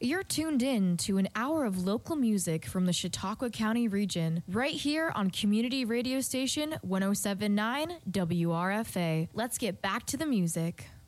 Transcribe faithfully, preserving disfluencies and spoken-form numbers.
You're tuned in to an hour of local music from the Chautauqua County region, right here on Community Radio Station one oh seven point nine W R F A. Let's get back to the music.